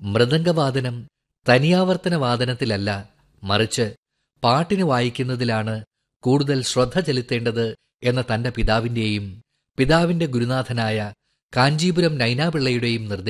മൃദംഗവാദനം തനിയാവർത്തന വാദനത്തിലല്ല, മറിച്ച് പാട്ടിന് വായിക്കുന്നതിലാണ് കൂടുതൽ ശ്രദ്ധ ചെലുത്തേണ്ടത് എന്ന തന്റെ പിതാവിന്റെയും പിതാവിന്റെ ഗുരുനാഥനായ കാഞ്ചീപുരം നൈനാപിള്ളയുടെയും നിർദ്ദേശം